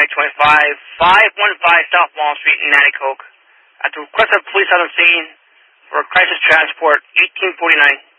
M25, 515 South Wall Street in Nanticoke. At the request of police on the scene for a crisis transport, 1849.